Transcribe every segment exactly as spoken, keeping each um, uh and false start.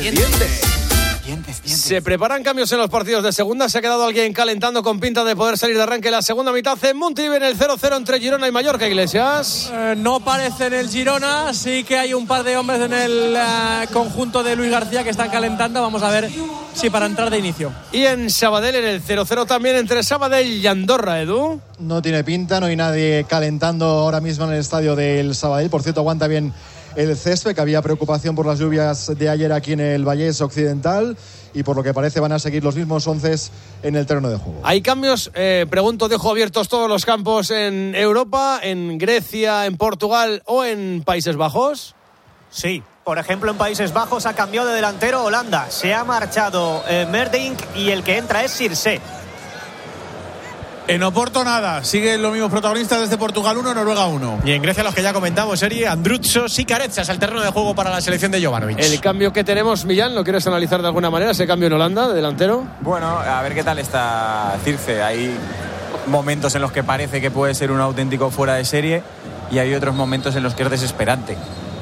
Dientes. Dientes, dientes. Se preparan cambios en los partidos de segunda. Se ha quedado alguien calentando con pinta de poder salir de arranque la segunda mitad en Montilivi, en el cero cero entre Girona y Mallorca. Iglesias. Eh, no parece en el Girona. Sí que hay un par de hombres en el uh, conjunto de Luis García que están calentando. Vamos a ver si para entrar de inicio. Y en Sabadell, en el cero cero también entre Sabadell y Andorra, Edu. No tiene pinta, no hay nadie calentando ahora mismo en el estadio del Sabadell. Por cierto, aguanta bien el césped, que había preocupación por las lluvias de ayer aquí en el Vallés Occidental, y por lo que parece van a seguir los mismos once en el terreno de juego. ¿Hay cambios? Eh, pregunto, dejo abiertos todos los campos en Europa, en Grecia, en Portugal o en Países Bajos. Sí, por ejemplo en Países Bajos ha cambiado de delantero Holanda, se ha marchado eh, Merdink y el que entra es Circe. En Oporto nada, siguen los mismos protagonistas desde Portugal uno, Noruega uno. Y en Grecia los que ya comentamos, Eri, Andrutsos y Carezas al terreno de juego para la selección de Jovanovic. El cambio que tenemos, Millán, ¿lo quieres analizar de alguna manera, ese cambio en Holanda, de delantero? Bueno, a ver qué tal está Circe. Hay momentos en los que parece que puede ser un auténtico fuera de serie y hay otros momentos en los que es desesperante.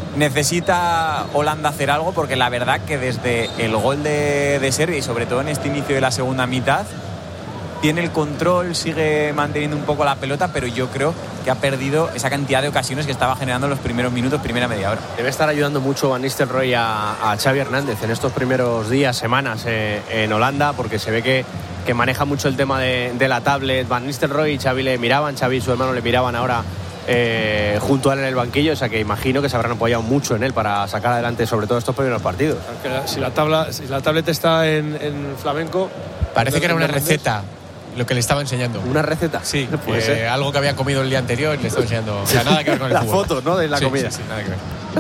Necesita Holanda hacer algo porque la verdad que desde el gol de, de Serbia y sobre todo en este inicio de la segunda mitad tiene el control, sigue manteniendo un poco la pelota, pero yo creo que ha perdido esa cantidad de ocasiones que estaba generando en los primeros minutos, primera media hora. Debe estar ayudando mucho Van Nistelrooy a, a Xavi Hernández en estos primeros días, semanas eh, en Holanda, porque se ve que, que maneja mucho el tema de, de la tablet. Van Nistelrooy y Xavi le miraban, Xavi y su hermano le miraban ahora eh, junto a él en el banquillo, o sea que imagino que se habrán apoyado mucho en él para sacar adelante sobre todo estos primeros partidos. Si la, tabla, si la tablet está en, en flamenco... Parece que era una receta lo que le estaba enseñando. ¿Una receta? Sí, eh, algo que había comido el día anterior y le estaba enseñando. O sea, nada que ver con el Las fútbol. fotos, ¿no? De la sí, comida. Sí, sí, nada que ver.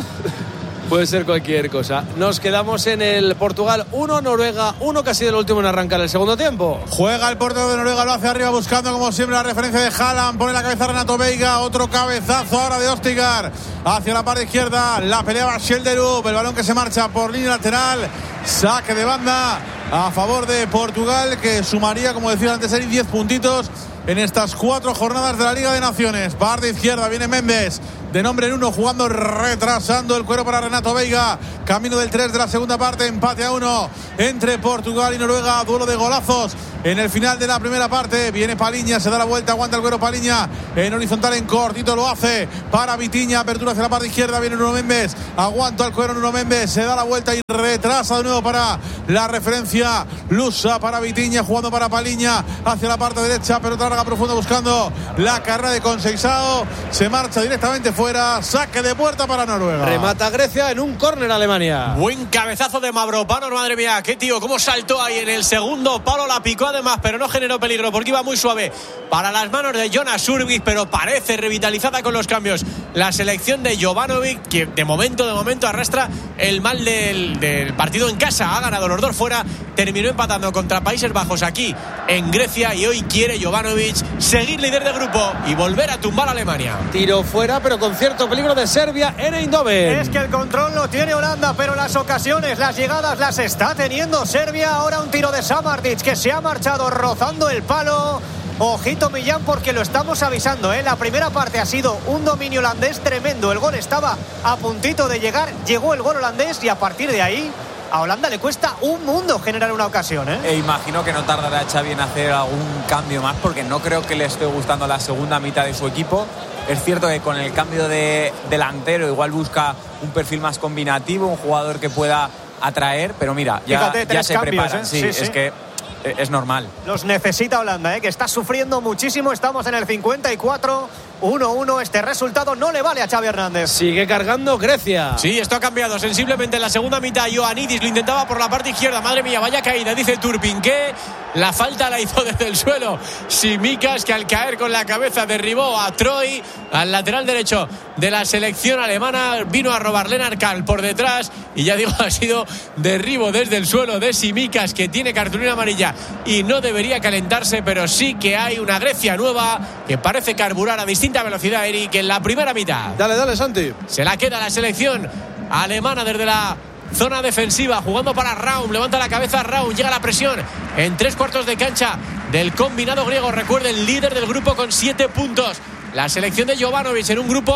Puede ser cualquier cosa. Nos quedamos en el Portugal uno, Noruega uno, que ha sido el último en arrancar el segundo tiempo. Juega el portero de Noruega, lo hace arriba buscando como siempre la referencia de Haaland. Pone la cabeza Renato Veiga, otro cabezazo ahora de Ostigar hacia la parte izquierda. La peleaba Schelderup, el balón que se marcha por línea lateral. Saque de banda a favor de Portugal, que sumaría, como decía antes, diez puntitos en estas cuatro jornadas de la Liga de Naciones. Parte izquierda viene Méndez, de nombre en uno, jugando, retrasando el cuero para Renato Veiga. Camino del tres de la segunda parte, empate a uno entre Portugal y Noruega. Duelo de golazos en el final de la primera parte. Viene Paliña, se da la vuelta, aguanta el cuero Paliña en horizontal, en cortito lo hace para Vitinha. Apertura hacia la parte izquierda, viene Nuno Méndez, aguanta el cuero Nuno Méndez, se da la vuelta y retrasa de nuevo para la referencia lusa, para Vitinha, jugando para Paliña hacia la parte derecha, pero larga profunda buscando la carrera de Conceição. Se marcha directamente fuera, saque de puerta para Noruega. Remata Grecia en un córner Alemania. Buen cabezazo de Mavropanos, madre mía, qué tío, cómo saltó ahí en el segundo palo, la picó además, pero no generó peligro porque iba muy suave para las manos de Jonas Urbich, pero parece revitalizada con los cambios la selección de Jovanovic, que de momento, de momento arrastra el mal del, del partido en casa. Ha ganado los dos fuera, terminó empatando contra Países Bajos aquí en Grecia y hoy quiere Jovanovic seguir líder de grupo y volver a tumbar a Alemania. Tiro fuera, pero con cierto peligro de Serbia en Eindhoven. Es que el control lo tiene Holanda, pero las ocasiones, las llegadas las está teniendo Serbia. Ahora un tiro de Samardžić que se ha marchado rozando el palo. Ojito Millán, porque lo estamos avisando, ¿eh? La primera parte ha sido un dominio holandés tremendo. El gol estaba a puntito de llegar, llegó el gol holandés y a partir de ahí a Holanda le cuesta un mundo generar una ocasión, ¿eh? E imagino que no tardará Xavi en hacer algún cambio más, porque no creo que le esté gustando la segunda mitad de su equipo. Es cierto que con el cambio de delantero igual busca un perfil más combinativo, un jugador que pueda atraer, pero mira, ya, Fíjate, ya se cambios, preparan. ¿eh? Sí, sí, es sí. que es normal. Los necesita Holanda, ¿eh? Que está sufriendo muchísimo. Estamos en el cincuenta y cuatro, uno uno. Este resultado no le vale a Xavi Hernández. Sigue cargando Grecia. Sí, esto ha cambiado sensiblemente en la segunda mitad. Ioannidis lo intentaba por la parte izquierda. Madre mía, vaya caída, dice Turpin, que la falta la hizo desde el suelo Tsimikas, que al caer con la cabeza derribó a Troy, al lateral derecho de la selección alemana. Vino a robar Lennart Kahl por detrás y ya digo, ha sido derribo desde el suelo de Tsimikas, que tiene cartulina amarilla y no debería calentarse, pero sí que hay una Grecia nueva que parece carburar a distinta velocidad, Eric, en la primera mitad. Dale, dale, Santi. Se la queda la selección alemana desde la zona defensiva, jugando para Raum, levanta la cabeza Raum, llega la presión en tres cuartos de cancha del combinado griego. Recuerden, líder del grupo con siete puntos. La selección de Jovanovic en un grupo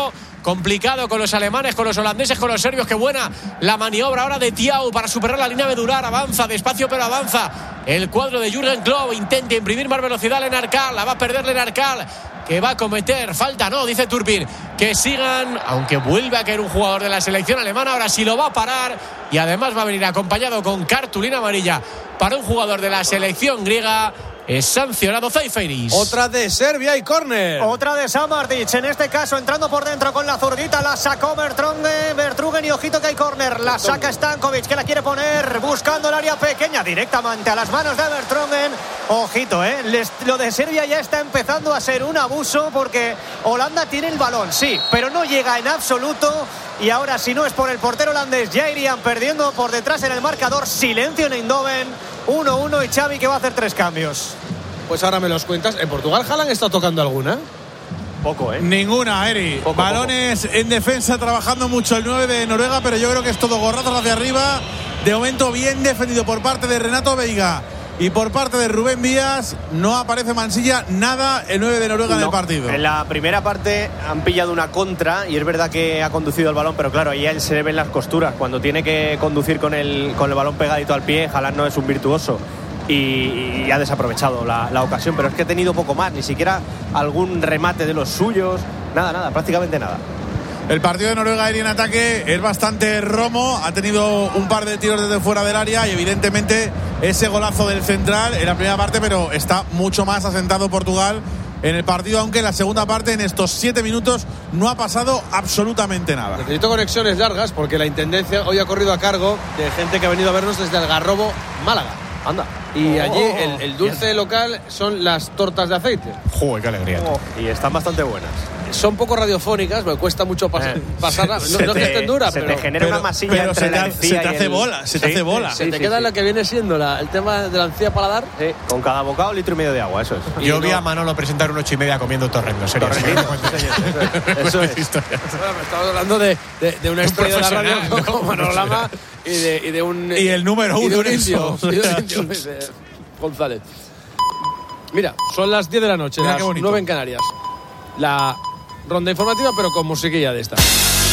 complicado con los alemanes, con los holandeses, con los serbios. Qué buena la maniobra ahora de Thiago para superar la línea medular. Avanza despacio, pero avanza el cuadro de Jürgen Klopp. Intenta imprimir más velocidad a Lenarkal. La va a perder Lenarkal, que va a cometer falta. No, dice Turpin que sigan, aunque vuelve a caer un jugador de la selección alemana. Ahora sí lo va a parar, y además va a venir acompañado con cartulina amarilla para un jugador de la selección griega. Es sancionado Zaiferis. Otra de Serbia y córner. Otra de Samardžić, en este caso entrando por dentro con la zurdita. La sacó Vertonghen, Vertrugen, y ojito que hay córner. La saca Stankovic, que la quiere poner buscando el área pequeña, directamente a las manos de Vertonghen. Ojito, eh Les, lo de Serbia ya está empezando a ser un abuso, porque Holanda tiene el balón, sí, pero no llega en absoluto. Y ahora, si no es por el portero holandés, ya irían perdiendo por detrás en el marcador. Silencio en Eindhoven, uno uno, y Xavi que va a hacer tres cambios. Pues ahora me los cuentas. ¿En Portugal Haaland está tocando alguna? Poco, ¿eh? Ninguna, Eri. Poco, Balones poco. En defensa, trabajando mucho el nueve de Noruega, pero yo creo que es todo gorrazos hacia arriba. De momento bien defendido por parte de Renato Veiga y por parte de Rubén Díaz. No aparece Mansilla, nada el nueve de Noruega no, en el partido. En la primera parte han pillado una contra y es verdad que ha conducido el balón, pero claro, ahí a él se le ven las costuras. Cuando tiene que conducir con el, con el balón pegadito al pie, Haaland no es un virtuoso y, y ha desaprovechado la, la ocasión, pero es que ha tenido poco más, ni siquiera algún remate de los suyos, nada, nada, prácticamente nada. El partido de Noruega en ataque es bastante romo, ha tenido un par de tiros desde fuera del área y evidentemente ese golazo del central en la primera parte, pero está mucho más asentado Portugal en el partido, aunque en la segunda parte, en estos siete minutos, no ha pasado absolutamente nada. Necesito conexiones largas porque la intendencia hoy ha corrido a cargo de gente que ha venido a vernos desde Algarrobo, Málaga. Anda. Y oh, allí oh, oh, el, el dulce bien local son las tortas de aceite. Joder, qué alegría. Oh, y están bastante buenas. Son poco radiofónicas, me cuesta mucho pas eh, pasarlas. No, no te, que estén duras, se pero te genera pero, una masilla pero entre se la te, encía se te y hace el... bola, se te sí, hace bola. Se sí, te sí, queda sí. la que viene siendo la, el tema de la encía paladar. Sí, con cada bocado litro y medio de agua, eso es. Yo y vi no... a Manolo presentar un ocho y media comiendo torrendo, serio. Eso es. Estamos hablando de, de, de una estrella de la radio ¿no? como Manolo Lama y de, y de un y el número uno y de un en indio, eso. y de un indio González. Mira, son las diez de la noche, Mira las nueve en Canarias. La ronda informativa, pero con musiquilla de esta.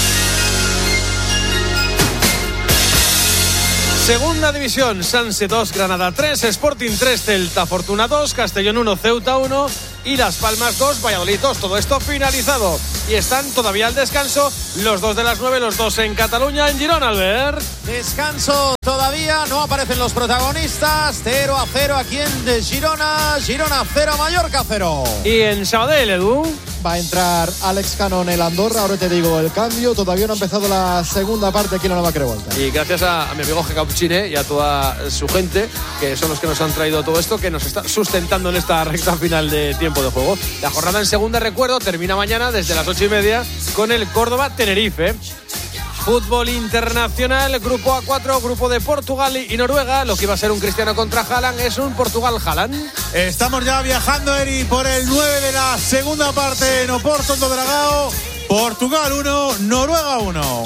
Segunda división, Sanse dos, Granada tres, Sporting tres, Celta Fortuna dos, Castellón uno, Ceuta uno y Las Palmas dos, Valladolid dos. Todo esto finalizado. Y están todavía al descanso los dos de las nueve, los dos en Cataluña, en Girona, Albert. Descanso todavía, no aparecen los protagonistas. cero a cero aquí en Girona. Girona cero, Mallorca cero. Y en Sabadell, Edu. Va a entrar Alex Cano en el Andorra. Ahora te digo el cambio. Todavía no ha empezado la segunda parte aquí en la Nueva Crevolta. Y gracias a, a mi amigo Jacauchine y a toda su gente, que son los que nos han traído todo esto, que nos está sustentando en esta recta final de tiempo de juego. La jornada en segunda, recuerdo, termina mañana desde las ocho y media con el Córdoba-Tenerife. Fútbol internacional, grupo A cuatro, grupo de Portugal y Noruega. Lo que iba a ser un Cristiano contra Haaland es un Portugal-Haaland. Estamos ya viajando, Eri, por el nueve de la segunda parte en Oporto, en Dragao. Portugal uno, Noruega uno.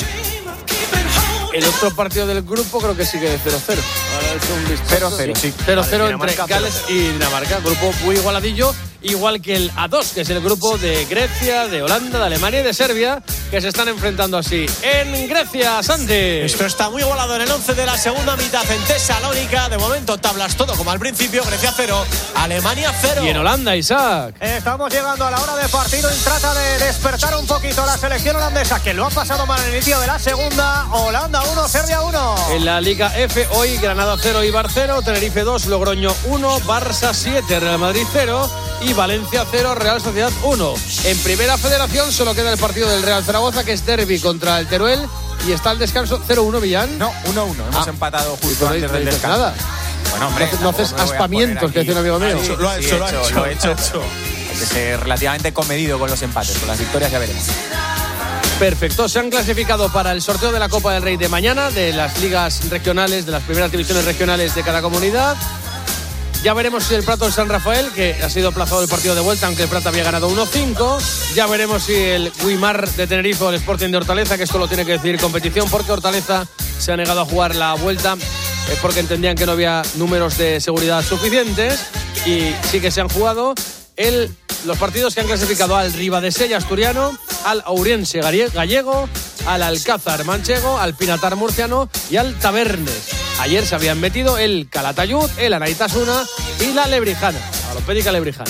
El otro partido del grupo creo que sigue de cero cero. cero cero, sí. cero cero Vale, entre Gales y Dinamarca. Grupo muy igualadillo, igual que el A dos, que es el grupo de Grecia, de Holanda, de Alemania y de Serbia, que se están enfrentando así. En Grecia, Santi. Esto está muy igualado en el once de la segunda mitad en Tesalónica. De momento tablas todo como al principio. Grecia cero, Alemania cero. Y en Holanda, Isaac. Estamos llegando a la hora de partido y trata de despertar un poquito la selección holandesa, que lo ha pasado mal en el inicio de la segunda. Holanda uno, Serbia uno. En la Liga F hoy Granada cero, Eibar cero, Tenerife dos, Logroño uno, Barça siete, Real Madrid cero y Valencia cero, Real Sociedad uno. En Primera Federación solo queda el partido del Real Zaragoza, que es derbi contra el Teruel, y está el descanso cero uno, Millán. No, uno uno. Hemos ah. empatado justo antes del descanso. Nada. Bueno, hombre, no haces aspamientos, que dice un amigo mío. Sí, lo ha hecho, lo ha hecho. Lo he hecho. Hay que ser relativamente comedido con los empates, con las victorias ya veremos. Perfecto, se han clasificado para el sorteo de la Copa del Rey de mañana, de las ligas regionales, de las primeras divisiones regionales de cada comunidad. Ya veremos si el Prato de San Rafael, que ha sido aplazado el partido de vuelta, aunque el Prato había ganado uno cinco. Ya veremos si el Guimar de Tenerife o el Sporting de Hortaleza, que esto lo tiene que decidir competición, porque Hortaleza se ha negado a jugar la vuelta, es porque entendían que no había números de seguridad suficientes, y sí que se han jugado. El los partidos que han clasificado al Ribadesella asturiano, al Ourense gallego, al Alcázar manchego, al Pinatar murciano y al Tabernes. Ayer se habían metido el Calatayud, el Anaitasuna y la Lebrijana, la Alopédica Lebrijana.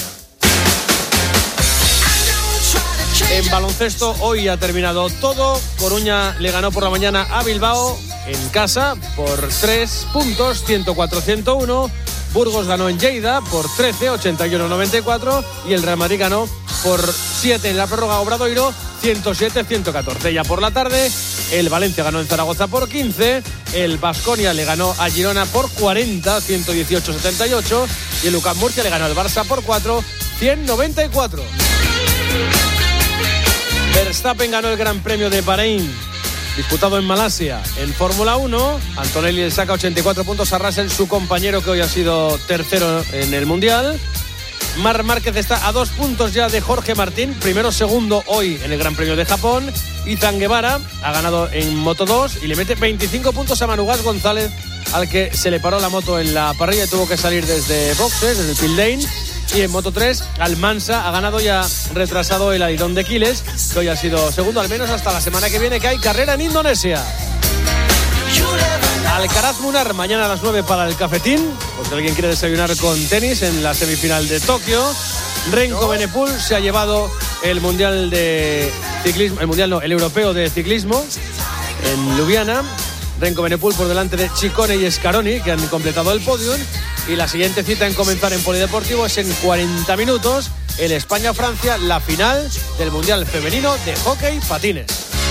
En baloncesto hoy ha terminado todo. Coruña le ganó por la mañana a Bilbao en casa por tres puntos, ciento cuatro a ciento uno. Burgos ganó en Lleida por trece, ochenta y uno a noventa y cuatro. Y el Real Madrid ganó por siete en la prórroga Obradoiro, ciento siete a ciento catorce. Ya por la tarde, el Valencia ganó en Zaragoza por quince. El Baskonia le ganó a Girona por cuarenta, ciento dieciocho a setenta y ocho. Y el U C A M Murcia le ganó al Barça por cuatro, ciento noventa y cuatro. Verstappen ganó el Gran Premio de Bahrein, disputado en Malasia, en Fórmula uno. Antonelli le saca ochenta y cuatro puntos a Russell, su compañero que hoy ha sido tercero en el Mundial. Marc Márquez está a dos puntos ya de Jorge Martín, primero segundo hoy en el Gran Premio de Japón. Izan Guevara ha ganado en Moto dos y le mete veinticinco puntos a Manu Gas González, al que se le paró la moto en la parrilla y tuvo que salir desde boxes, desde el pit lane. Y en Moto tres, Almansa ha ganado y ha retrasado el Alidón de Quiles, que hoy ha sido segundo, al menos hasta la semana que viene, que hay carrera en Indonesia. Alcaraz Munar mañana a las nueve para el cafetín, porque alguien quiere desayunar con tenis en la semifinal de Tokio. Renko Benepul se ha llevado el mundial de ciclismo, el mundial no, el europeo de ciclismo en Ljubljana. Renko Benepul por delante de Ciccone y Scaroni, que han completado el podium. Y la siguiente cita en comenzar en Polideportivo es en cuarenta minutos, el España-Francia, la final del Mundial Femenino de Hockey Patines.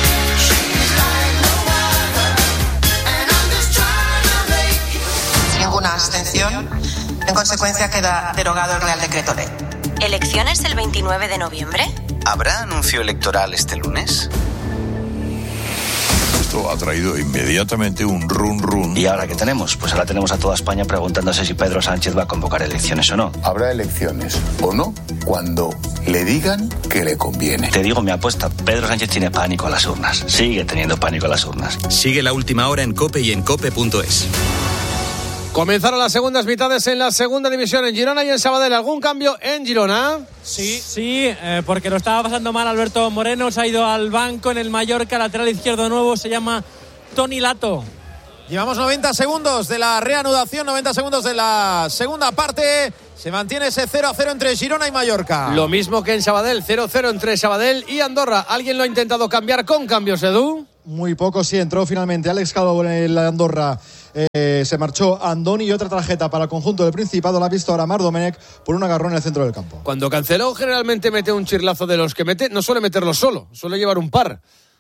Ninguna abstención. En consecuencia queda derogado el Real Decreto Ley. ¿Elecciones el veintinueve de noviembre? ¿Habrá anuncio electoral este lunes? Esto ha traído inmediatamente un run run. ¿Y ahora qué tenemos? Pues ahora tenemos a toda España preguntándose si Pedro Sánchez va a convocar elecciones o no. Habrá elecciones o no cuando le digan que le conviene. Te digo mi apuesta, Pedro Sánchez tiene pánico a las urnas. Sigue teniendo pánico a las urnas. Sigue La Última Hora en COPE y en cope punto es. Comenzaron las segundas mitades en la segunda división en Girona y en Sabadell. ¿Algún cambio en Girona? Sí, sí, eh, porque lo estaba pasando mal Alberto Moreno. Se ha ido al banco en el Mallorca, lateral izquierdo nuevo, se llama Toni Lato. Llevamos noventa segundos de la reanudación, noventa segundos de la segunda parte. Se mantiene ese cero a cero entre Girona y Mallorca. Lo mismo que en Sabadell, cero a cero entre Sabadell y Andorra. ¿Alguien lo ha intentado cambiar con cambios, Edu? Muy poco, sí, entró finalmente Alex Calvo en el Andorra. Eh, se marchó Andoni y otra tarjeta para el conjunto del Principado la ha visto ahora Marc Domenech por un agarrón en el centro del campo. Cuando Canceló generalmente mete un chirlazo de los que mete, no suele meterlo solo, suele llevar un par.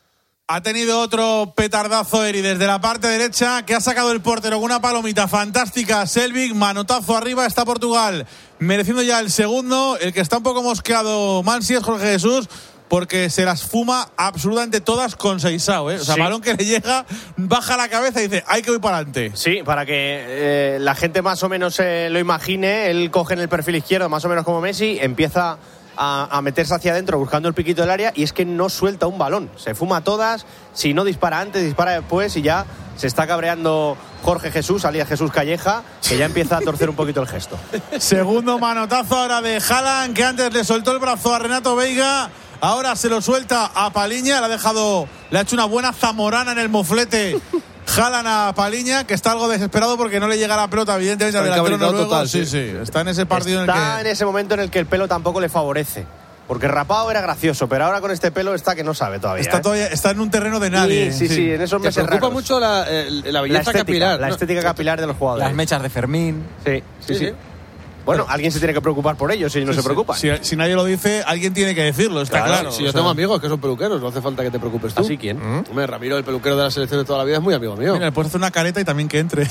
Ha tenido otro petardazo Eri desde la parte derecha que ha sacado el portero con una palomita fantástica. Selvig, manotazo arriba, está Portugal mereciendo ya el segundo. El que está un poco mosqueado Mansi es Jorge Jesús, porque se las fuma absolutamente todas con Seisao, ¿eh? O sea, sí. Balón que le llega, baja la cabeza y dice, hay que ir para adelante. Sí, para que eh, la gente más o menos eh, lo imagine, él coge en el perfil izquierdo, más o menos como Messi, empieza a, a meterse hacia adentro buscando el piquito del área y es que no suelta un balón, se fuma todas, si no dispara antes, dispara después y ya se está cabreando Jorge Jesús, alias Jesús Calleja, que ya empieza a torcer un poquito el gesto. Segundo manotazo ahora de Haaland, que antes le soltó el brazo a Renato Veiga. Ahora se lo suelta a Paliña, le ha dejado, le ha hecho una buena zamorana en el moflete. Jalan a Paliña, que está algo desesperado porque no le llega la pelota, evidentemente, al delantero noruego. Total, sí, sí, está en ese partido está en el que... en ese momento en el que el pelo tampoco le favorece. Porque rapado era gracioso, pero ahora con este pelo está que no sabe todavía. Está, ¿eh? todavía, está en un terreno de nadie. Sí, sí, sí, sí, en esos meses Te preocupa raros. mucho la, eh, la belleza la estética, capilar. La ¿no? estética capilar de los jugadores. Las mechas de Fermín. Sí, sí, sí. sí. sí. Bueno, alguien se tiene que preocupar por ellos si no sí, se preocupa. Si, si nadie lo dice, alguien tiene que decirlo, está claro. claro Si o yo sea... tengo amigos que son peluqueros, no hace falta que te preocupes tú. ¿Así quién? ¿Mm? Hombre, Ramiro, el peluquero de la selección de toda la vida, es muy amigo mío. Mira, le puedes hacer una careta y también que entre.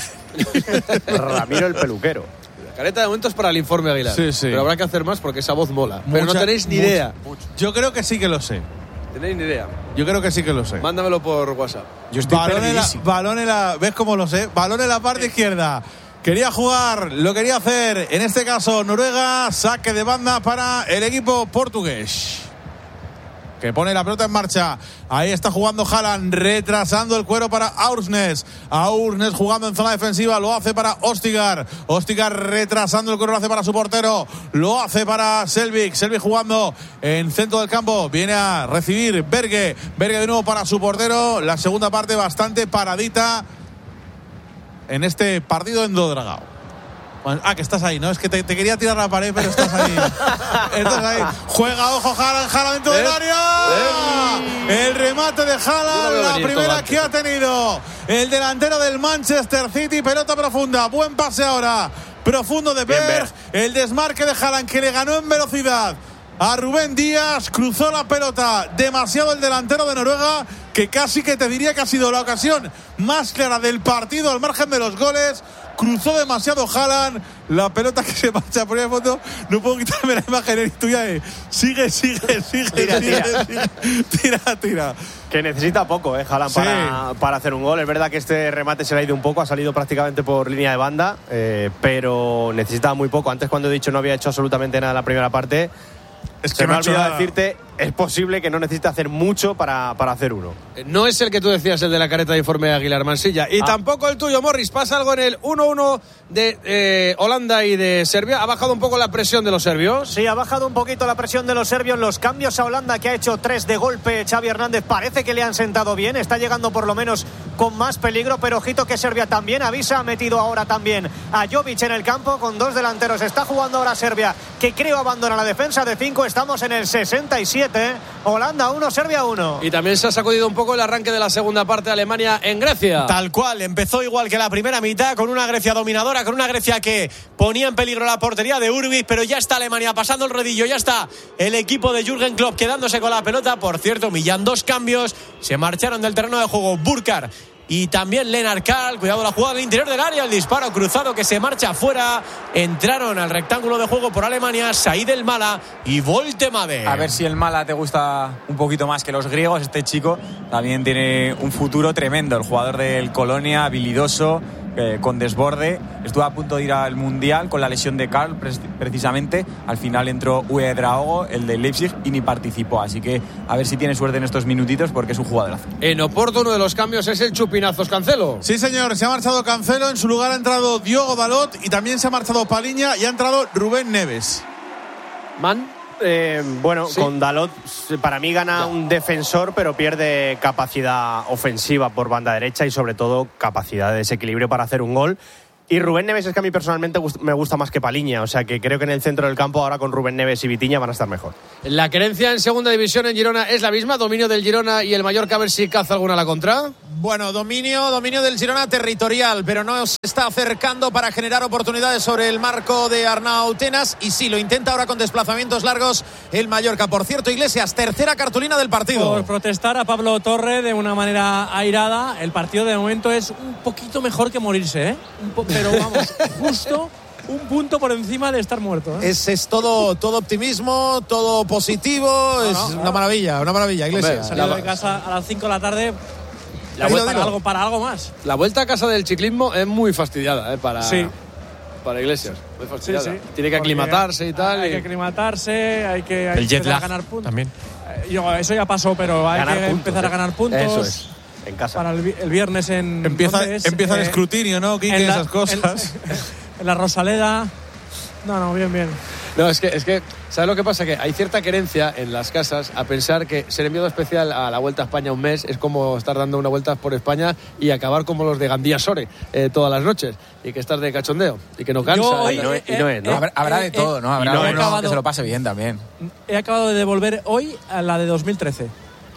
Ramiro, el peluquero. La careta de momento es para el informe Aguilar. Sí, sí. Pero habrá que hacer más porque esa voz mola. Mucha, pero no tenéis ni mucha, idea. Mucha. Yo creo que sí que lo sé. ¿Tenéis ni idea? Yo creo que sí que lo sé. Mándamelo por WhatsApp. Yo estoy balón en la, balón en la, ¿ves cómo lo sé? Balón en la parte izquierda. Quería jugar, lo quería hacer, en este caso Noruega, saque de banda para el equipo portugués. que pone la pelota en marcha. Ahí está jugando Haaland, retrasando el cuero para Aursnes. Aursnes jugando en zona defensiva, lo hace para Ostigar. Ostigar retrasando el cuero, lo hace para su portero. Lo hace para Selvik. Selvik jugando en centro del campo. Viene a recibir Berge. Berge de nuevo para su portero. La segunda parte bastante paradita en este partido en Dodragao. Ah, que estás ahí, ¿no? Es que te, te quería tirar la pared, pero estás ahí. Estás ahí. Juega, ojo, Haaland, Haaland dentro del área. El remate de Haaland, la primera que ha tenido el delantero del Manchester City. Pelota profunda, buen pase ahora. Profundo de Berg. El desmarque de Haaland que le ganó en velocidad a Rubén Díaz, cruzó la pelota demasiado el delantero de Noruega, que casi que te diría que ha sido la ocasión más clara del partido al margen de los goles. Cruzó demasiado Haaland, la pelota que se marcha por el fondo. No puedo quitarme la imagen tuya. Eh. Sigue, sigue, sigue, tira, sigue, tira. sigue, tira, tira. Que necesita poco, eh, Haaland, sí. para, para hacer un gol. Es verdad que este remate se le ha ido un poco, ha salido prácticamente por línea de banda, eh, pero necesitaba muy poco. Antes, cuando he dicho no había hecho absolutamente nada en la primera parte, es que se me ha olvidado decirte, es posible que no necesite hacer mucho para, para hacer uno. No es el que tú decías, el de la careta de informe de Aguilar Mansilla. Y ah. tampoco el tuyo, Morris. Pasa algo en el uno uno de eh, Holanda y de Serbia. ¿Ha bajado un poco la presión de los serbios? Sí, ha bajado un poquito la presión de los serbios. Los cambios a Holanda, que ha hecho tres de golpe Xavi Hernández, parece que le han sentado bien. Está llegando por lo menos con más peligro, pero ojito que Serbia también avisa. Ha metido ahora también a Jovic en el campo con dos delanteros. Está jugando ahora Serbia, que creo abandona la defensa de cinco. Estamos en el sesenta y siete. Holanda uno, Serbia uno. Y también se ha sacudido un poco el arranque de la segunda parte de Alemania en Grecia. Tal cual, empezó igual que la primera mitad, con una Grecia dominadora, con una Grecia que ponía en peligro la portería de Urbis, pero ya está Alemania pasando el rodillo, ya está el equipo de Jürgen Klopp quedándose con la pelota. Por cierto, Millán, dos cambios, se marcharon del terreno de juego Burkhardt y también Lennart Karl. Cuidado la jugada del interior del área, el disparo cruzado que se marcha afuera. Entraron al rectángulo de juego por Alemania Said El Mala y Voltemade. A ver si el Mala te gusta un poquito más que los griegos. Este chico también tiene un futuro tremendo, el jugador del Colonia, habilidoso, eh, con desborde. Estuvo a punto de ir al Mundial con la lesión de Karl, precisamente. Al final entró Uwe Draogo, el de Leipzig, y ni participó. Así que a ver si tiene suerte en estos minutitos, porque es un jugadorazo. En Oporto, uno de los cambios es el chupinazos Cancelo. Sí, señor, se ha marchado Cancelo. En su lugar ha entrado Diogo Dalot y también se ha marchado Paliña y ha entrado Rubén Neves. Man. Eh, bueno, sí. Con Dalot para mí gana ya. un defensor, pero pierde capacidad ofensiva por banda derecha y sobre todo capacidad de desequilibrio para hacer un gol. Y Rubén Neves es que a mí personalmente me gusta más que Paliña, o sea que creo que en el centro del campo ahora con Rubén Neves y Vitinha van a estar mejor. La querencia en segunda división en Girona es la misma, dominio del Girona y el Mallorca, a ver si caza alguna a la contra. Bueno, dominio, dominio del Girona territorial, pero no se está acercando para generar oportunidades sobre el marco de Arnau Tenas, y sí, lo intenta ahora con desplazamientos largos el Mallorca. Por cierto, Iglesias, tercera cartulina del partido. Por protestar a Pablo Torre de una manera airada, el partido de momento es un poquito mejor que morirse, ¿eh? Un po- pero vamos, justo un punto por encima de estar muerto, ¿eh? Es, es todo, todo optimismo, todo positivo, no, es no, una no. maravilla, una maravilla, Iglesias. Salido de casa a las cinco de la tarde. La vuelta para algo, para algo más. La vuelta a casa del ciclismo es muy fastidiada, ¿eh? Para, sí. para Iglesias. Muy fastidiada. Sí, sí. Tiene que aclimatarse y tal. Hay y... que aclimatarse, hay que, hay el jet lag ganar puntos. También. Eh, yo, eso ya pasó, pero hay ganar que puntos, empezar eh. a ganar puntos. Eso es. En casa. Para el, el viernes en. Empieza, es? empieza eh, el escrutinio, ¿no, Quique? La, esas cosas. En, en la Rosaleda. No, no, bien, bien. No, es que, es que, ¿sabes lo que pasa? Que hay cierta querencia en las casas a pensar que ser enviado especial a la Vuelta a España un mes es como estar dando una vuelta por España y acabar como los de Gandía Sore eh, todas las noches, y que estás de cachondeo y que no cansa. Hoy, y no, eh, y no es, ¿no? Eh, habrá, habrá de todo, ¿no? Habrá no uno acabado, que se lo pase bien también. He acabado de devolver hoy a la de dos mil trece.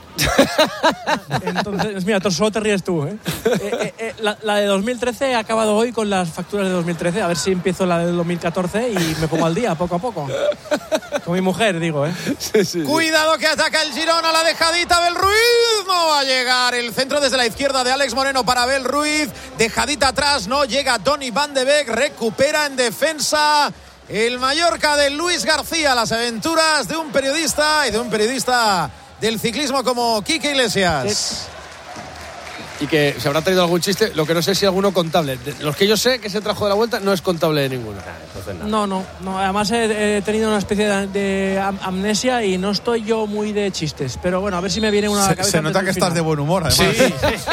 Entonces, mira, solo te ríes tú, ¿eh? eh, eh, eh la, la de dos mil trece he acabado hoy con las facturas de dos mil trece. A ver si empiezo la de dos mil catorce y me pongo al día poco a poco. Con mi mujer, digo, ¿eh? Sí, sí, Cuidado sí. que ataca el Girona, la dejadita Bel Ruiz. No va a llegar el centro desde la izquierda de Alex Moreno para Bel Ruiz. Dejadita atrás, no llega Donny van de Beek. Recupera en defensa el Mallorca de Luis García. Las aventuras de un periodista y de un periodista del ciclismo como Quique Iglesias. Y que se habrá traído algún chiste, lo que no sé si alguno contable. De los que yo sé que se trajo de la vuelta no es contable de ninguno. No, no, no. Además he, he tenido una especie de, de amnesia y no estoy yo muy de chistes. Pero bueno, a ver si me viene una se, cabeza. Se nota que estás de buen humor, además. Sí.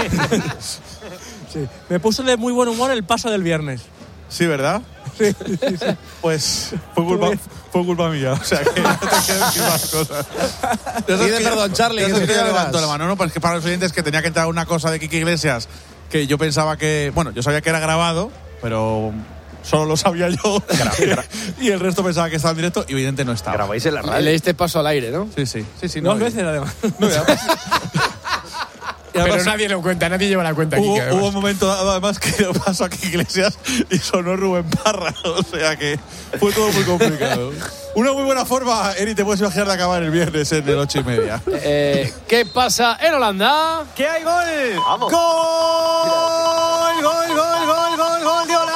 Sí. Me puso de muy buen humor el paso del viernes. Sí, ¿verdad? Sí, sí, sí. Pues fue culpa, fue culpa mía. O sea, que no te quiero decir más cosas. Pide perdón, Charlie. Yo Que sé te que yo llamas. levanto la mano, ¿no? Pues que para los oyentes que tenía que entrar una cosa de Quique Iglesias que yo pensaba que... Bueno, yo sabía que era grabado, pero solo lo sabía yo. Y el resto pensaba que estaba en directo y evidentemente no estaba. Grabáis en la radio. Le diste paso al aire, ¿no? Sí, sí. sí, sí Dos no, veces, además. No, además, y además, Pero nadie lo cuenta, nadie lleva la cuenta. Hubo, Quique, hubo un momento dado, además, que lo pasó aquí Iglesias y sonó Rubén Parra. O sea que fue todo muy complicado. Una muy buena forma, Eri, te puedes imaginar de acabar el viernes en el ocho y media. Eh, ¿Qué pasa en Holanda? ¡Que hay gol! Vamos. ¡Gol! ¡Gol, gol, gol, gol, gol de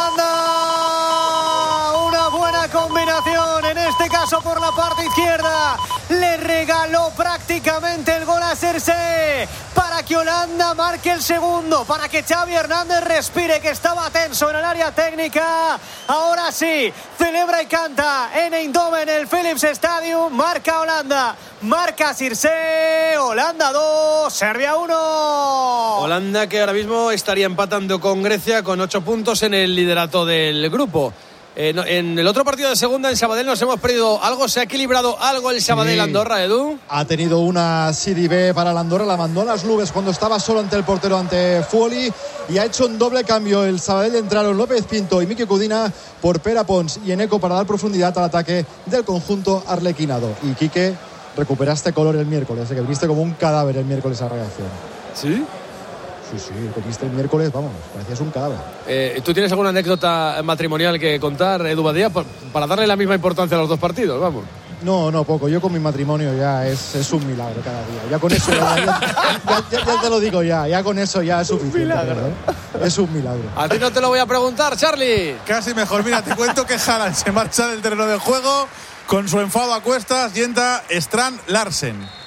Holanda! Una buena combinación, en este caso por la parte izquierda. Le regaló prácticamente el gol a Cersei para que Holanda marque el segundo, para que Xavi Hernández respire, que estaba tenso en el área técnica. Ahora sí, celebra y canta en Eindhoven, el Philips Stadium. Marca Holanda, marca Cersei. Holanda dos, Serbia uno. Holanda, que ahora mismo estaría empatando con Grecia con ocho puntos en el liderato del grupo. Eh, no, en el otro partido de segunda en Sabadell nos hemos perdido algo, se ha equilibrado algo el Sabadell-Andorra, sí. Edu. Ha tenido una Serie B para el Andorra, la mandó a las nubes cuando estaba solo ante el portero, ante Fuoli, y ha hecho un doble cambio. El Sabadell entraron López Pinto y Miki Cudina por Pera Pons y Eneco para dar profundidad al ataque del conjunto arlequinado. Y Quique, recuperaste color el miércoles, de que viniste como un cadáver el miércoles a reacción. ¿Sí? Sí, sí, te viste el miércoles, vamos, parecías un cadáver. Eh, ¿Tú tienes alguna anécdota matrimonial que contar, Edu Badía, para darle la misma importancia a los dos partidos? Vamos. No, no, poco. Yo con mi matrimonio ya es, es un milagro cada día. Ya con eso, ya, ya, ya, ya, ya te lo digo ya, ya con eso ya es suficiente. Un milagro. ¿Eh? Es un milagro. A ti no te lo voy a preguntar, Charlie. Casi mejor. Mira, te cuento que Haaland se marcha del terreno de juego con su enfado a cuestas y entra Strand Larsen.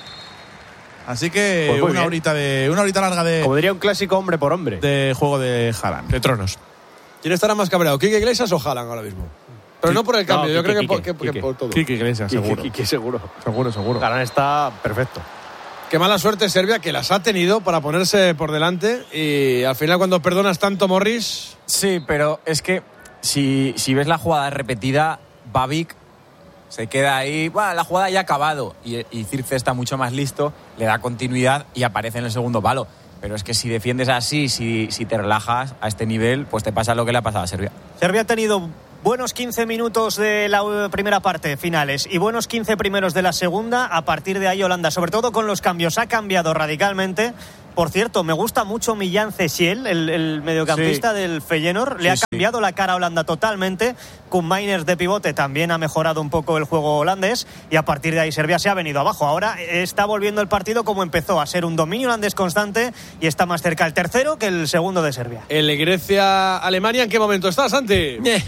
Así que pues una bien. horita de una horita larga de como diría un clásico hombre por hombre de juego de Haaland, de tronos. ¿Quién estará más cabreado, Quique Iglesias o Haaland ahora mismo? Pero no por el cambio, no, yo Quique, creo que, por, Quique, que, que Quique. por todo. Quique Iglesias, seguro. Quique seguro. Seguro, seguro. Haaland está perfecto. Qué mala suerte Serbia, que las ha tenido para ponerse por delante y al final cuando perdonas tanto Morris... Sí, pero es que si, si ves la jugada repetida, Babic se queda ahí, bueno, la jugada ya ha acabado y, y Circe está mucho más listo, le da continuidad y aparece en el segundo palo. Pero es que si defiendes así, si, si te relajas a este nivel, pues te pasa lo que le ha pasado a Serbia. Serbia ha tenido buenos quince minutos de la primera parte, finales, y buenos quince primeros de la segunda. A partir de ahí Holanda, sobre todo con los cambios, ha cambiado radicalmente. Por cierto, me gusta mucho Millán Cesiel, el, el mediocampista sí. del Feyenoord. Le sí, ha cambiado sí. la cara a Holanda totalmente. Con Mainers de pivote también ha mejorado un poco el juego holandés. Y a partir de ahí Serbia se ha venido abajo. Ahora está volviendo el partido como empezó, a ser un dominio holandés constante. Y está más cerca el tercero que el segundo de Serbia. El Grecia-Alemania, ¿en qué momento está, Santi? Eh.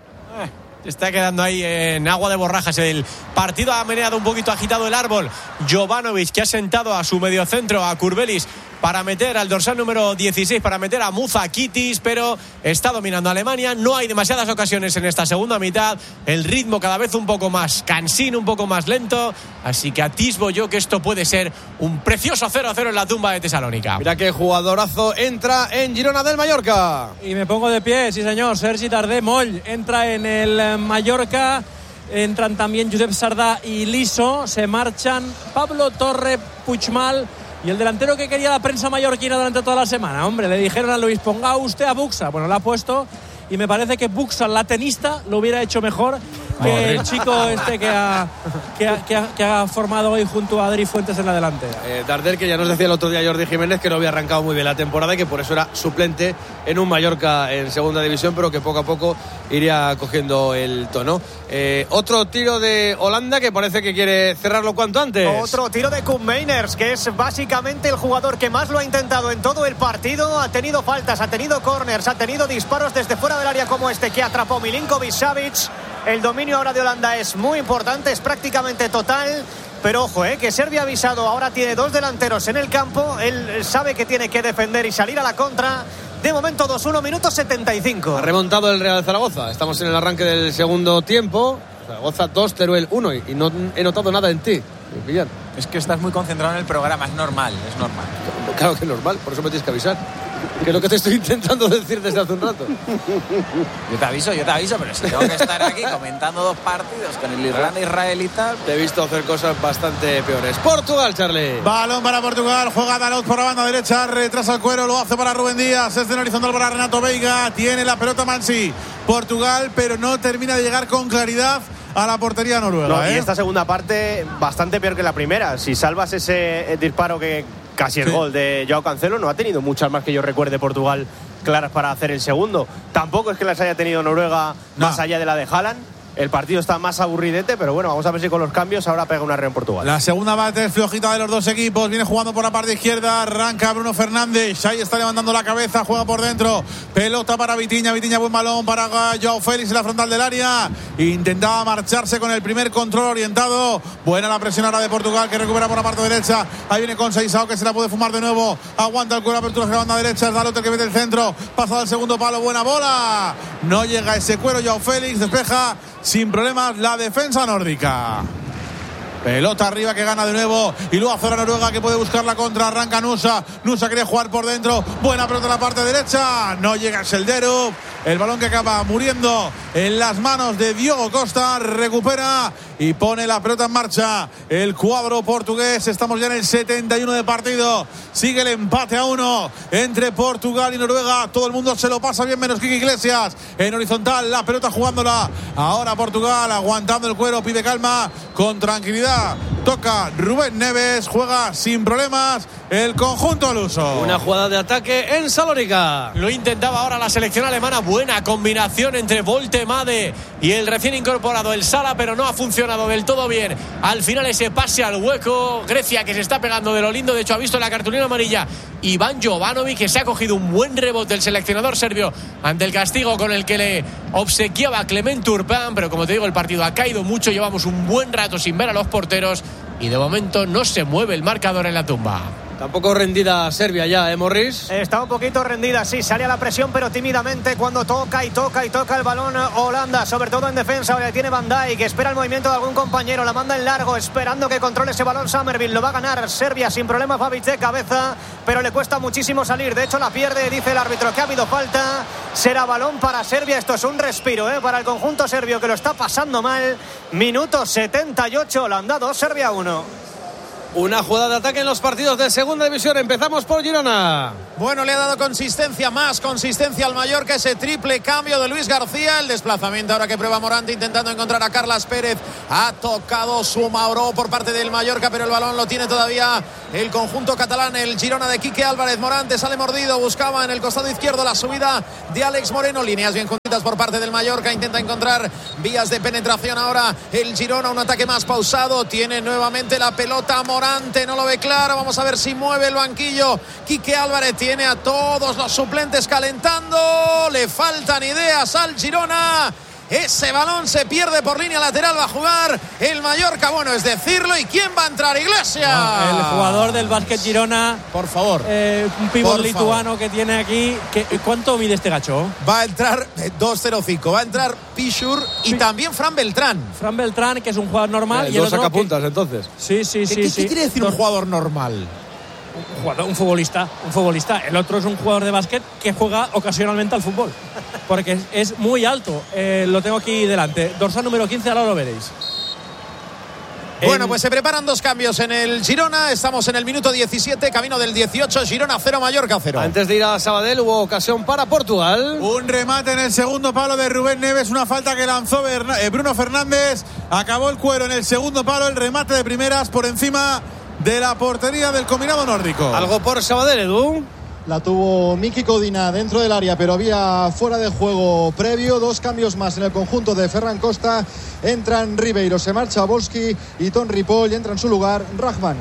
Está quedando ahí en agua de borrajas el partido. Ha meneado un poquito agitado el árbol Jovanovic, que ha sentado a su mediocentro, a Kurbelis, para meter al dorsal número dieciséis, para meter a Muzakitis, pero está dominando Alemania. No hay demasiadas ocasiones en esta segunda mitad. El ritmo cada vez un poco más cansino, un poco más lento. Así que atisbo yo que esto puede ser un precioso cero a cero en la tumba de Tesalónica. Mira qué jugadorazo entra en Girona del Mallorca. Y me pongo de pie, sí señor. Sergi Tardé Moll entra en el Mallorca. Entran también Josep Sardá y Liso. Se marchan Pablo Torre, Puigmal y el delantero que quería la prensa mallorquina durante toda la semana. Hombre, le dijeron a Luis, ponga usted a Buxa. Bueno, la ha puesto y me parece que Buxa, la tenista, lo hubiera hecho mejor que Madre. el chico este que ha, que, ha, que, ha, que ha formado hoy junto a Adri Fuentes en la delantera. Eh, Dardel, que ya nos decía el otro día Jordi Jiménez que no había arrancado muy bien la temporada y que por eso era suplente en un Mallorca en segunda división, pero que poco a poco iría cogiendo el tono. Eh, otro tiro de Holanda que parece que quiere cerrarlo cuanto antes. Otro tiro de Koen Mainers, que es básicamente el jugador que más lo ha intentado en todo el partido. Ha tenido faltas, ha tenido corners, ha tenido disparos desde fuera del área como este que atrapó Milinkovic Savic. El dominio ahora de Holanda es muy importante, es prácticamente total, pero ojo, eh, que Serbia ha avisado, ahora tiene dos delanteros en el campo, él sabe que tiene que defender y salir a la contra. De momento dos uno, minuto setenta y cinco. Ha remontado el Real Zaragoza, estamos en el arranque del segundo tiempo. Zaragoza dos, Teruel uno, y no he notado nada en ti, Millán. Es que estás muy concentrado en el programa, es normal, es normal. Claro que es normal, por eso me tienes que avisar. Que es lo que te estoy intentando decir desde hace un rato. Yo te aviso, yo te aviso, pero si tengo que estar aquí comentando dos partidos con el Irlanda-Israelita. Te he visto hacer cosas bastante peores. Portugal, Charlie. Balón para Portugal, juega Dalot por la banda derecha, retrasa el cuero, lo hace para Rubén Díaz, es de horizontal para Renato Veiga, tiene la pelota Mansi. Portugal, pero no termina de llegar con claridad a la portería noruega. No, ¿eh? Y esta segunda parte bastante peor que la primera. Si salvas ese disparo que casi el sí. gol de Joao Cancelo, no ha tenido muchas más que yo recuerde Portugal claras para hacer el segundo. Tampoco es que las haya tenido Noruega no. más allá de la de Haaland. El partido está más aburridete, pero bueno, vamos a ver si con los cambios ahora pega una red en Portugal. La segunda parte es flojita de los dos equipos. Viene jugando por la parte izquierda, arranca Bruno Fernández. Ahí está levantando la cabeza, juega por dentro. Pelota para Vitinha, Vitinha buen balón para Joao Félix en la frontal del área. Intentaba marcharse con el primer control orientado. Buena la presión ahora de Portugal, que recupera por la parte derecha. Ahí viene con Seisao, que se la puede fumar de nuevo. Aguanta el cuero, apertura de la banda derecha. Es Dalot el que mete el centro. Pasado al segundo palo, buena bola. No llega ese cuero, Joao Félix despeja sin problemas la defensa nórdica. Pelota arriba que gana de nuevo y luego hace la Noruega, que puede buscar la contra. Arranca Nusa, Nusa quiere jugar por dentro, buena pelota en la parte derecha, no llega Selderup, el balón que acaba muriendo en las manos de Diogo Costa, recupera y pone la pelota en marcha el cuadro portugués. Estamos ya en el setenta y uno de partido, sigue el empate a uno entre Portugal y Noruega. Todo el mundo se lo pasa bien menos Quique Iglesias. En horizontal la pelota jugándola ahora Portugal, aguantando el cuero, pide calma con tranquilidad. Toca Rubén Neves, juega sin problemas el conjunto luso. Una jugada de ataque en Salónica. Lo intentaba ahora la selección alemana. Buena combinación entre Voltemade y el recién incorporado el Sala, pero no ha funcionado del todo bien. Al final ese pase al hueco. Grecia, que se está pegando de lo lindo. De hecho ha visto la cartulina amarilla Iván Jovanovic, que se ha cogido un buen rebote el seleccionador serbio ante el castigo con el que le obsequiaba Clement Turpin. Pero como te digo, el partido ha caído mucho. Llevamos un buen rato sin ver a los porteros y de momento no se mueve el marcador en la tumba. Tampoco rendida Serbia ya, ¿eh, Morris? Está un poquito rendida, sí, sale a la presión, pero tímidamente cuando toca y toca y toca el balón Holanda, sobre todo en defensa. Ahora tiene Van Dijk, que espera el movimiento de algún compañero, la manda en largo, esperando que controle ese balón Summerville. Lo va a ganar Serbia sin problema, Babic de cabeza, pero le cuesta muchísimo salir. De hecho, la pierde, dice el árbitro que ha habido falta. Será balón para Serbia. Esto es un respiro, ¿eh? Para el conjunto serbio, que lo está pasando mal. Minuto setenta y ocho, Holanda dos, Serbia uno. Una jugada de ataque en los partidos de segunda división. Empezamos por Girona. Bueno, le ha dado consistencia, más consistencia al Mallorca, ese triple cambio de Luis García. El desplazamiento ahora que prueba Morante intentando encontrar a Carlas Pérez. Ha tocado su Mauro por parte del Mallorca, pero el balón lo tiene todavía el conjunto catalán, el Girona de Quique Álvarez. Morante sale mordido, buscaba en el costado izquierdo la subida de Alex Moreno. Líneas bien juntitas por parte del Mallorca, intenta encontrar vías de penetración ahora el Girona. Un ataque más pausado, tiene nuevamente la pelota Morante, no lo ve claro, vamos a ver si mueve el banquillo. Quique Álvarez tiene a todos los suplentes calentando, le faltan ideas al Girona. Ese balón se pierde por línea lateral, va a jugar el Mallorca, bueno es decirlo. ¿Y quién va a entrar? Iglesias. No, el jugador del Básquet Girona, por favor, eh, un pívot lituano favor. que tiene aquí. Que, ¿Cuánto mide este gacho? Va a entrar dos cero cinco, va a entrar Pichur y P- también Fran Beltrán. Fran Beltrán, que es un jugador normal. Eh, y dos el otro sacapuntas, que... entonces. Sí, sí, sí. ¿Qué, sí. ¿Qué quiere decir un jugador normal? Un jugador, un futbolista, un futbolista. El otro es un jugador de básquet que juega ocasionalmente al fútbol, porque es, es muy alto. Eh, lo tengo aquí delante. Dorsal número quince, ahora lo veréis. Bueno, pues se preparan dos cambios en el Girona. Estamos en el minuto diecisiete, camino del dieciocho. Girona cero, Mallorca cero. Antes de ir a Sabadell hubo ocasión para Portugal. Un remate en el segundo palo de Rubén Neves, una falta que lanzó Bruno Fernández. Acabó el cuero en el segundo palo, el remate de primeras por encima de la portería del combinado nórdico. Algo por Sabadell, Edu. La tuvo Miki Codina dentro del área, pero había fuera de juego previo. Dos cambios más en el conjunto de Ferran Costa. Entran Ribeiro, se marcha Volsky y Ton Ripoll, y entra en su lugar Rahman.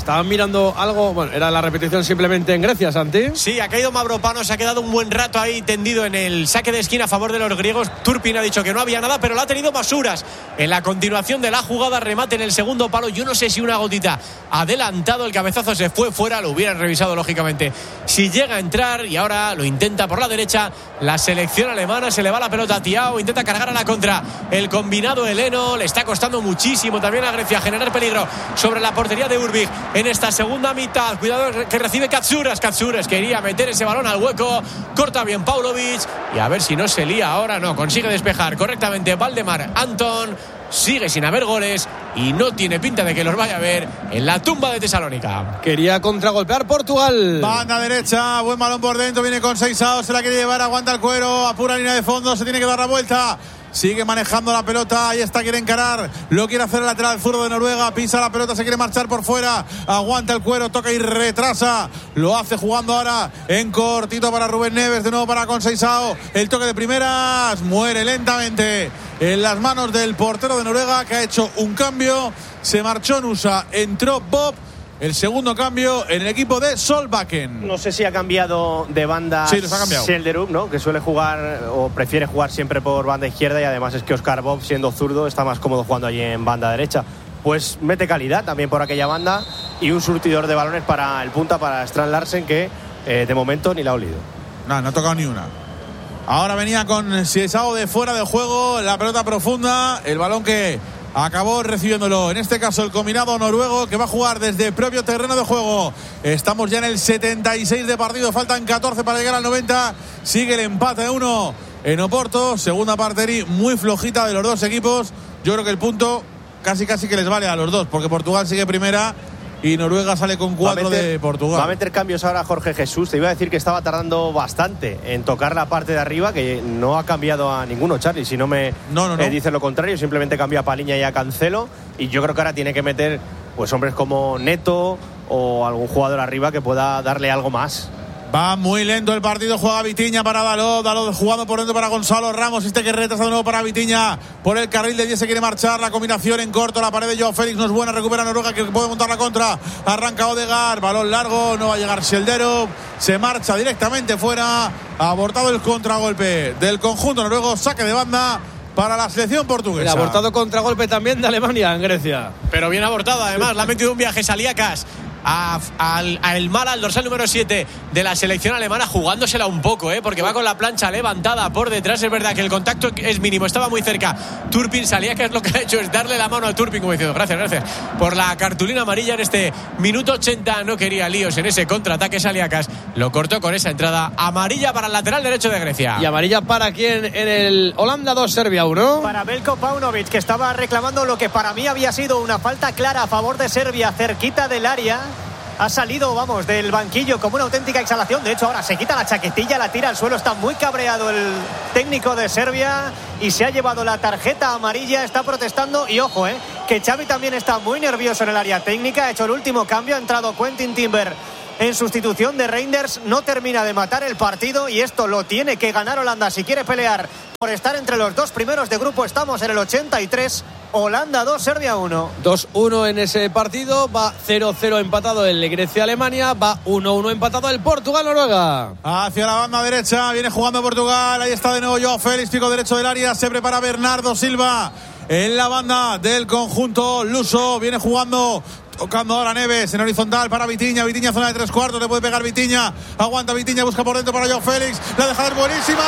estaban mirando algo, bueno, era la repetición simplemente en Grecia, Santi. Sí, ha caído Mavropanos, se ha quedado un buen rato ahí tendido en el saque de esquina a favor de los griegos. Turpin ha dicho que no había nada, pero lo ha tenido Masuras. En la continuación de la jugada, remate en el segundo palo. Yo no sé si una gotita adelantado, el cabezazo se fue fuera, lo hubieran revisado lógicamente si llega a entrar, y ahora lo intenta por la derecha la selección alemana. Se le va la pelota a Thiago, intenta cargar a la contra el combinado heleno, le está costando muchísimo también a Grecia generar peligro sobre la portería de Urbich en esta segunda mitad. Cuidado que recibe Katsouras. Katsouras quería meter ese balón al hueco, corta bien Paulovic y a ver si no se lía ahora. No, consigue despejar correctamente Valdemar Anton. Sigue sin haber goles y no tiene pinta de que los vaya a ver en la tumba de Tesalónica. Quería contragolpear Portugal. Banda derecha, buen balón por dentro, viene con Seixao, se la quiere llevar, aguanta el cuero, apura línea de fondo, se tiene que dar la vuelta. Sigue manejando la pelota, ahí está, quiere encarar, lo quiere hacer el lateral zurdo de Noruega, pisa la pelota, se quiere marchar por fuera, aguanta el cuero, toca y retrasa, lo hace jugando ahora en cortito para Rubén Neves, de nuevo para Conceição, el toque de primeras, muere lentamente en las manos del portero de Noruega, que ha hecho un cambio, se marchó Nusa, entró Bob. El segundo cambio en el equipo de Solbakken. No sé si ha cambiado de banda sí, los ha cambiado. Schelderup, ¿no? Que suele jugar o prefiere jugar siempre por banda izquierda, y además es que Oscar Bob, siendo zurdo, está más cómodo jugando allí en banda derecha. Pues mete calidad también por aquella banda y un surtidor de balones para el punta, para Strand Larsen, que eh, de momento ni la ha olido. No, no ha tocado ni una. Ahora venía con Seixao de fuera de juego, la pelota profunda, el balón que acabó recibiéndolo, en este caso el combinado noruego, que va a jugar desde el propio terreno de juego. Estamos ya en el setenta y seis de partido, faltan catorce para llegar al noventa. Sigue el empate a uno en Oporto, segunda parte muy flojita de los dos equipos. Yo creo que el punto casi casi que les vale a los dos, porque Portugal sigue primera y Noruega sale con cuatro meter, de Portugal. Va a meter cambios ahora Jorge Jesús. Te iba a decir que estaba tardando bastante en tocar la parte de arriba, que no ha cambiado a ninguno, Charlie. Si no me no, no, no. Eh, dice lo contrario, simplemente cambia a Paliña y a Cancelo. Y yo creo que ahora tiene que meter pues hombres como Neto o algún jugador arriba que pueda darle algo más. Va muy lento el partido, juega Vitinha para Dalot, Dalot jugando por dentro para Gonzalo Ramos, este que retrasa de nuevo para Vitinha, por el carril de diez se quiere marchar, la combinación en corto, la pared de Joao Félix no es buena, recupera Noruega que puede montar la contra, arranca Odegaard, balón largo, no va a llegar Schelderup, se marcha directamente fuera, ha abortado el contragolpe del conjunto noruego, saque de banda para la selección portuguesa. El abortado contragolpe también de Alemania en Grecia. Pero bien abortado además, le ha metido un viaje Saliakas A, al, a el mal al dorsal número siete de la selección alemana, jugándosela un poco, ¿eh? Porque va con la plancha levantada por detrás. Es verdad que el contacto es mínimo, estaba muy cerca Turpin. Salía, que es lo que ha hecho es darle la mano a Turpin, como diciendo gracias, gracias por la cartulina amarilla en este minuto ochenta. No quería líos en ese contraataque. Saliakas lo cortó con esa entrada amarilla para el lateral derecho de Grecia. ¿Y amarilla para quién en el Holanda dos, Serbia uno? Para Veljko Paunovic, que estaba reclamando lo que para mí había sido una falta clara a favor de Serbia, cerquita del área. Ha salido, vamos, del banquillo como una auténtica exhalación. De hecho, ahora se quita la chaquetilla, la tira al suelo. Está muy cabreado el técnico de Serbia y se ha llevado la tarjeta amarilla. Está protestando y ojo, eh, que Xavi también está muy nervioso en el área técnica. Ha hecho el último cambio, ha entrado Quentin Timber en sustitución de Reinders. No termina de matar el partido y esto lo tiene que ganar Holanda si quiere pelear por estar entre los dos primeros de grupo. Estamos en el ochenta y tres. Holanda dos, Serbia uno. dos uno en ese partido. Va cero cero empatado el Grecia-Alemania. Va uno uno empatado el Portugal-Noruega. Hacia la banda derecha viene jugando Portugal. Ahí está de nuevo Joao Félix, pico derecho del área. Se prepara Bernardo Silva en la banda del conjunto luso. Viene jugando, tocando ahora Neves en horizontal para Vitinha. Vitinha, zona de tres cuartos, le puede pegar Vitinha. Aguanta Vitinha, busca por dentro para Joao Félix. La deja de buenísima.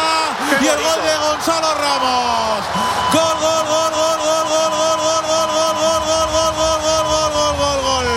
Y el gol de Gonzalo Ramos. Gol, gol, gol, gol, gol, gol, gol, gol, gol, gol, gol, gol, gol, gol, gol, gol, gol, gol.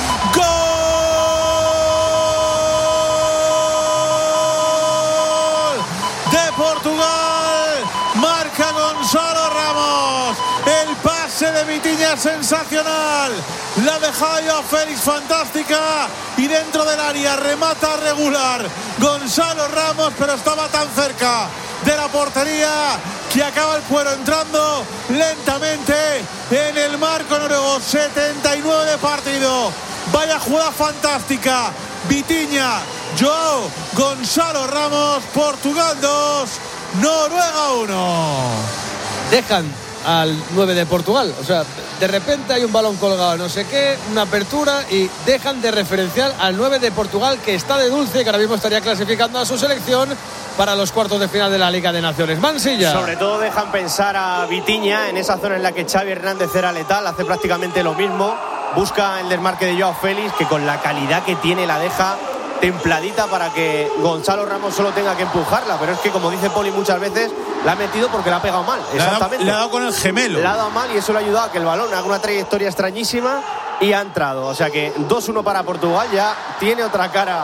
Gol de Portugal. Marca Gonzalo Ramos. El pase de Vitinha sensacional. La dejada de Félix fantástica. Y dentro del área remata regular Gonzalo Ramos, pero estaba tan cerca de la portería que acaba el cuero entrando lentamente en el marco noruego. Setenta y nueve de partido. Vaya jugada fantástica. Vitinha, Joao, Gonzalo Ramos. Portugal dos, Noruega uno. Dejan al nueve de Portugal. O sea, de repente hay un balón colgado, no sé qué, una apertura y dejan de referenciar al nueve de Portugal, que está de dulce, que ahora mismo estaría clasificando a su selección para los cuartos de final de la Liga de Naciones. Mansilla. Sobre todo dejan pensar a Vitinha en esa zona en la que Xavi Hernández era letal, hace prácticamente lo mismo, busca el desmarque de Joao Félix, que con la calidad que tiene la deja templadita para que Gonzalo Ramos solo tenga que empujarla, pero es que, como dice Poli muchas veces, la ha metido porque la ha pegado mal. Le Exactamente. Le ha dado con el gemelo. Le ha dado mal y eso le ha ayudado a que el balón haga una trayectoria extrañísima y ha entrado. O sea que dos uno para Portugal. Ya tiene otra cara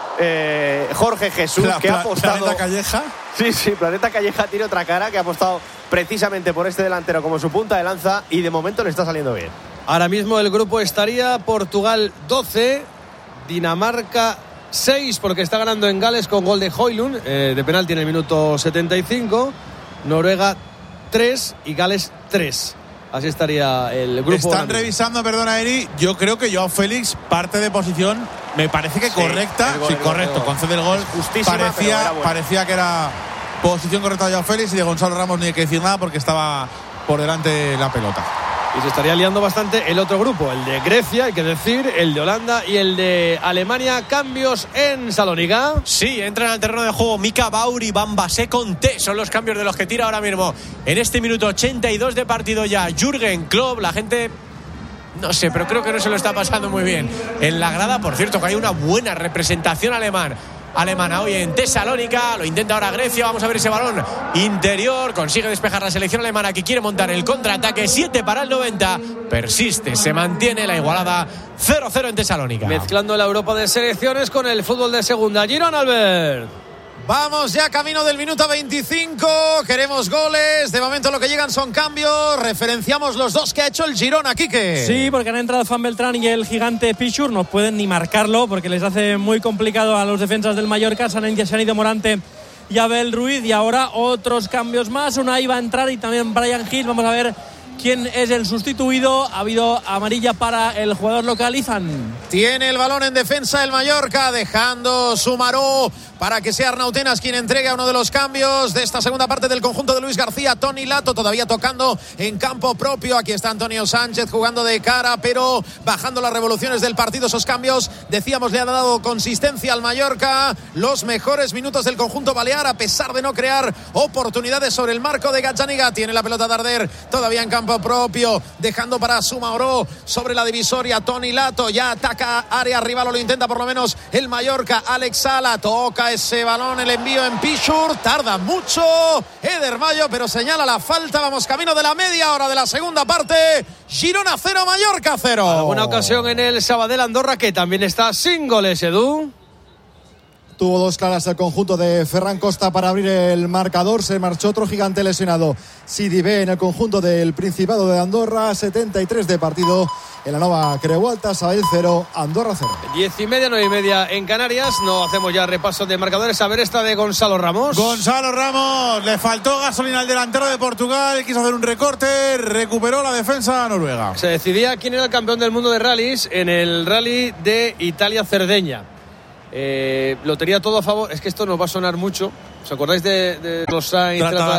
eh, Jorge Jesús, la, que ha apostado. ¿Planeta Calleja? Sí, sí, Planeta Calleja tiene otra cara, que ha apostado precisamente por este delantero como su punta de lanza y de momento le está saliendo bien. Ahora mismo el grupo estaría Portugal doce, Dinamarca seis, porque está ganando en Gales con gol de Højlund, eh, de penalti en el minuto setenta y cinco, Noruega tres y Gales tres. Así estaría el grupo. Están revisando, perdona Eri, yo creo que Joao Félix parte de posición, me parece que sí, correcta, gol, sí, correcto, gol. Concede el gol, parecía, parecía que era posición correcta de Joao Félix, y de Gonzalo Ramos ni hay que decir nada porque estaba por delante la pelota. Y se estaría liando bastante el otro grupo, el de Grecia, hay que decir, el de Holanda y el de Alemania. Cambios en Salónica. Sí, entran al terreno de juego Mika Baur y Bambasé Conté. Son los cambios de los que tira ahora mismo en este minuto ochenta y dos de partido ya Jürgen Klopp. La gente, no sé, pero creo que no se lo está pasando muy bien en la grada. Por cierto, que hay una buena representación alemán. alemana hoy en Tesalónica, lo intenta ahora Grecia, vamos a ver ese balón interior, consigue despejar la selección alemana que quiere montar el contraataque, siete para el noventa, persiste, se mantiene la igualada cero cero en Tesalónica. Mezclando la Europa de selecciones con el fútbol de segunda. Girona, Albert. Vamos ya camino del minuto veinticinco, queremos goles, de momento lo que llegan son cambios, referenciamos los dos que ha hecho el Girona, Quique. Sí, porque han entrado Fan Beltrán y el gigante Pichur, no pueden ni marcarlo porque les hace muy complicado a los defensas del Mallorca, se han, se han ido Morante y Abel Ruiz, y ahora otros cambios más, una iba a entrar y también Brian Hill, vamos a ver quién es el sustituido. Ha habido amarilla para el jugador local, Izan. Tiene el balón en defensa el Mallorca, dejando Sumaró para que sea Arnautenas quien entregue a uno de los cambios de esta segunda parte del conjunto de Luis García. Toni Lato todavía tocando en campo propio. Aquí está Antonio Sánchez jugando de cara, pero bajando las revoluciones del partido. Esos cambios, decíamos, le han dado consistencia al Mallorca. Los mejores minutos del conjunto balear, a pesar de no crear oportunidades sobre el marco de Gazzaniga. Tiene la pelota Darder todavía en campo propio, dejando para Sumaró sobre la divisoria. Toni Lato ya ataca área rival, o lo intenta por lo menos el Mallorca. Alex Sala toca ese balón, el envío en Pichur, tarda mucho Eder Mayo, pero señala la falta. Vamos camino de la media hora de la segunda parte. Girona cero, Mallorca cero. Alguna ocasión en el Sabadell Andorra, que también está sin goles, Edu. Tuvo dos claras el conjunto de Ferran Costa para abrir el marcador. Se marchó otro gigante lesionado, Sidibé, en el conjunto del Principado de Andorra. setenta y tres de partido en la Nova Creu Alta. Sabadell cero, Andorra cero. Diez y media, nueve y media en Canarias. No hacemos ya repaso de marcadores. A ver esta de Gonzalo Ramos. Gonzalo Ramos, le faltó gasolina al delantero de Portugal. Quiso hacer un recorte, recuperó la defensa noruega. Se decidía quién era el campeón del mundo de rallies en el rally de Italia-Cerdeña. Eh, lo tenía todo a favor. Es que esto nos va a sonar mucho. ¿Os acordáis de, de los Sainz? Trata,